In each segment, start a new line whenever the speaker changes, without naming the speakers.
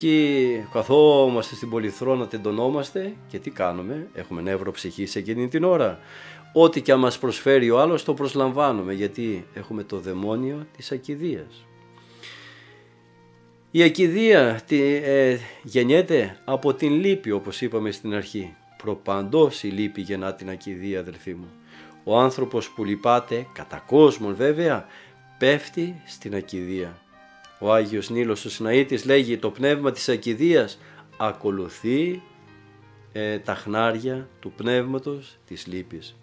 Και καθόμαστε στην πολυθρόνα, τεντωνόμαστε και τι κάνουμε? Έχουμε νεύρο ψυχής εκείνη την ώρα. Ό,τι και αν μας προσφέρει ο άλλος το προσλαμβάνουμε, γιατί έχουμε το δαιμόνιο της ακηδείας. Η ακηδεία γεννιέται από την λύπη, όπως είπαμε στην αρχή. Προπαντός η λύπη γεννά την ακηδεία, αδελφοί μου. Ο άνθρωπος που λυπάται, κατά κόσμον βέβαια, πέφτει στην ακηδεία. Ο Άγιος Νείλος ο Σιναήτης λέγει: το πνεύμα της ακηδείας ακολουθεί τα χνάρια του πνεύματος της λύπης.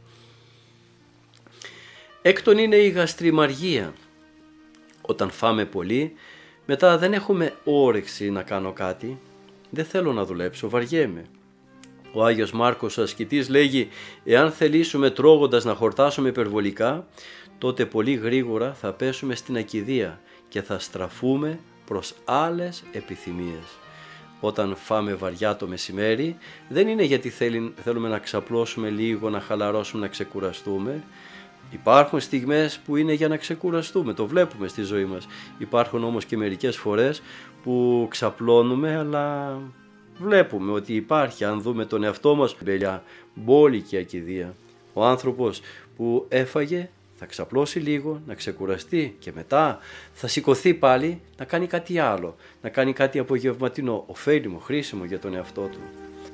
Έκτον είναι η γαστριμαργία. Όταν φάμε πολύ, μετά δεν έχουμε όρεξη να κάνω κάτι. Δεν θέλω να δουλέψω, βαριέμαι. Ο Άγιος Μάρκος ο ασκητής λέγει: εάν θελήσουμε τρώγοντας να χορτάσουμε υπερβολικά, τότε πολύ γρήγορα θα πέσουμε στην ακηδεία και θα στραφούμε προς άλλες επιθυμίες. Όταν φάμε βαριά το μεσημέρι, δεν είναι γιατί θέλουμε να ξαπλώσουμε λίγο, να χαλαρώσουμε, να ξεκουραστούμε. Υπάρχουν στιγμές που είναι για να ξεκουραστούμε, το βλέπουμε στη ζωή μας. Υπάρχουν όμως και μερικές φορές που ξαπλώνουμε, αλλά βλέπουμε ότι υπάρχει, αν δούμε τον εαυτό μας, μπόλικη ακηδεία. Ο άνθρωπος που έφαγε θα ξαπλώσει λίγο, να ξεκουραστεί και μετά θα σηκωθεί πάλι να κάνει κάτι άλλο, να κάνει κάτι απογευματινό, ωφέλιμο, χρήσιμο για τον εαυτό του.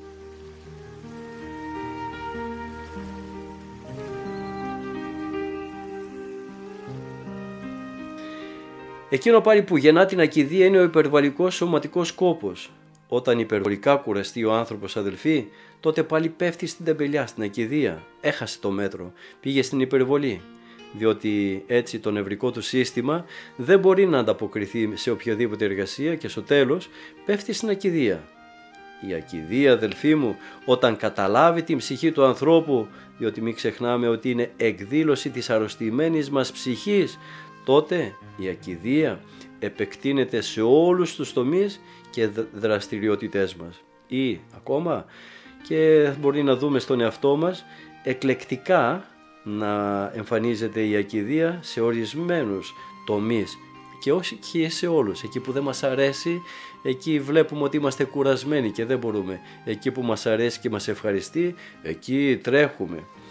Εκείνο πάλι που γεννά την ακηδεία είναι ο υπερβολικός σωματικός κόπος. Όταν υπερβολικά κουραστεί ο άνθρωπος, αδελφοί, τότε πάλι πέφτει στην τεμπελιά, στην ακηδεία. Έχασε το μέτρο, πήγε στην υπερβολή. Διότι έτσι το νευρικό του σύστημα δεν μπορεί να ανταποκριθεί σε οποιαδήποτε εργασία και στο τέλος πέφτει στην ακηδεία. Η ακηδεία, αδελφοί μου, όταν καταλάβει την ψυχή του ανθρώπου, διότι μην ξεχνάμε ότι είναι εκδήλωση της αρρωστημένης μας ψυχής, τότε η ακηδεία επεκτείνεται σε όλους τους τομείς και δραστηριότητές μας. Ή ακόμα και μπορεί να δούμε στον εαυτό μας εκλεκτικά να εμφανίζεται η ακηδεία σε ορισμένους τομείς και όχι και σε όλους. Εκεί που δεν μας αρέσει, εκεί βλέπουμε ότι είμαστε κουρασμένοι και δεν μπορούμε. Εκεί που μας αρέσει και μας ευχαριστεί, εκεί τρέχουμε.